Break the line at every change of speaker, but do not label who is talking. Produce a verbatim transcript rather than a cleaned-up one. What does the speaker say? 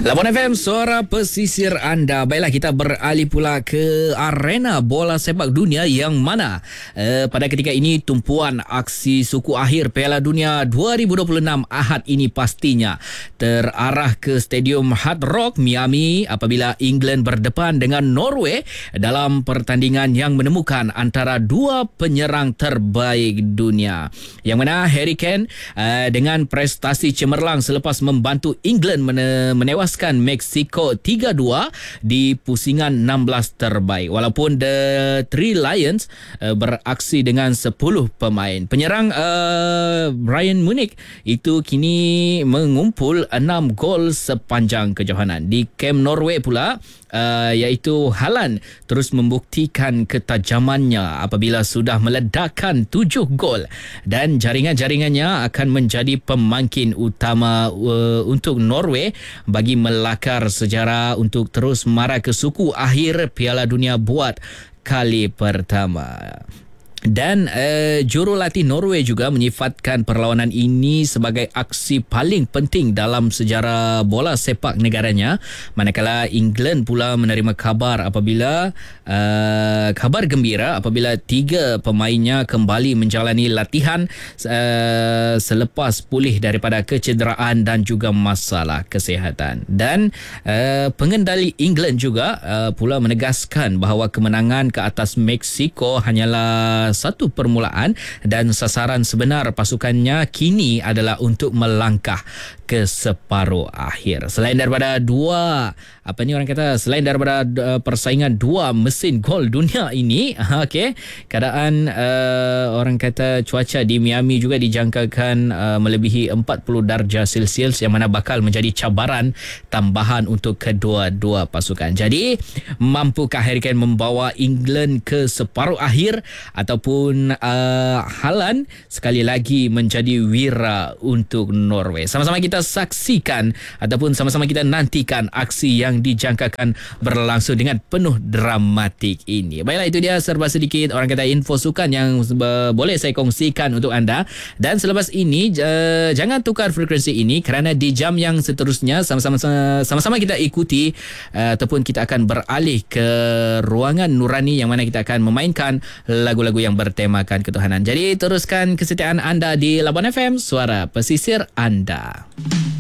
Labuan F M, suara pesisir anda. Baiklah, kita beralih pula ke arena bola sepak dunia yang mana uh, pada ketika ini tumpuan aksi suku akhir Piala Dunia dua ribu dua puluh enam Ahad ini pastinya terarah ke Stadium Hard Rock, Miami apabila England berdepan dengan Norway dalam pertandingan yang menemukan antara dua penyerang terbaik dunia. Yang mana Harry Kane uh, dengan prestasi cemerlang selepas membantu England mene- menewaskan Mexico tiga dua di pusingan enam belas terbaik. Walaupun The Three Lions uh, beraksi dengan sepuluh pemain. Penyerang uh, Bayern Munich itu kini mengumpul enam gol sepanjang kejohanan. Di Camp Norway pula Uh, iaitu Haaland terus membuktikan ketajamannya apabila sudah meledakkan tujuh gol dan jaringan-jaringannya akan menjadi pemangkin utama uh, untuk Norway bagi melakar sejarah untuk terus mara ke suku akhir Piala Dunia buat kali pertama. Dan uh, jurulatih Norway juga menyifatkan perlawanan ini sebagai aksi paling penting dalam sejarah bola sepak negaranya, manakala England pula menerima kabar apabila uh, kabar gembira apabila tiga pemainnya kembali menjalani latihan uh, selepas pulih daripada kecederaan dan juga masalah kesihatan. Dan uh, pengendali England juga uh, pula menegaskan bahawa kemenangan ke atas Mexico hanyalah satu permulaan dan sasaran sebenar pasukannya kini adalah untuk melangkah ke separuh akhir. Selain daripada dua apa ni orang kata selain daripada uh, persaingan dua mesin gol dunia ini, okey, keadaan uh, orang kata cuaca di Miami juga dijangkakan uh, melebihi empat puluh darjah Celsius yang mana bakal menjadi cabaran tambahan untuk kedua-dua pasukan. Jadi, mampukah Harry Kane membawa England ke separuh akhir ataupun uh, Haaland sekali lagi menjadi wira untuk Norway? Sama-sama kita saksikan ataupun sama-sama kita nantikan aksi yang dijangkakan berlangsung dengan penuh dramatik ini. Baiklah, itu dia serba sedikit orang kata info sukan yang uh, boleh saya kongsikan untuk anda. Dan selepas ini uh, jangan tukar frekuensi ini kerana di jam yang seterusnya sama-sama sama-sama kita ikuti uh, ataupun kita akan beralih ke ruangan nurani yang mana kita akan memainkan lagu-lagu yang bertemakan ketuhanan. Jadi teruskan kesetiaan anda di Labuan F M, suara pesisir anda.